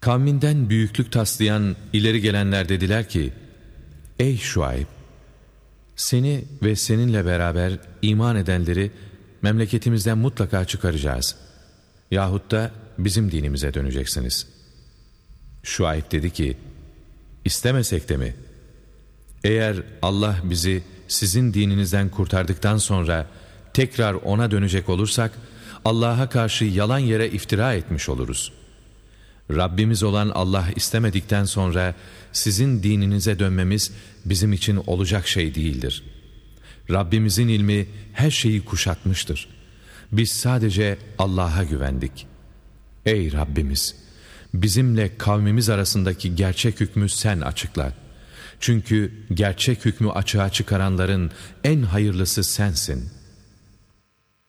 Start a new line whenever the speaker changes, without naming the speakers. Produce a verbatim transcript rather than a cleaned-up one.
Kavminden büyüklük taslayan ileri gelenler dediler ki, ey Şuayb, seni ve seninle beraber iman edenleri memleketimizden mutlaka çıkaracağız. Yahut da bizim dinimize döneceksiniz. Şuayb dedi ki, istemesek de mi? Eğer Allah bizi sizin dininizden kurtardıktan sonra tekrar ona dönecek olursak, Allah'a karşı yalan yere iftira etmiş oluruz. Rabbimiz olan Allah istemedikten sonra sizin dininize dönmemiz bizim için olacak şey değildir. Rabbimizin ilmi her şeyi kuşatmıştır. Biz sadece Allah'a güvendik. Ey Rabbimiz! Bizimle kavmimiz arasındaki gerçek hükmü sen açıkla. Çünkü gerçek hükmü açığa çıkaranların en hayırlısı sensin.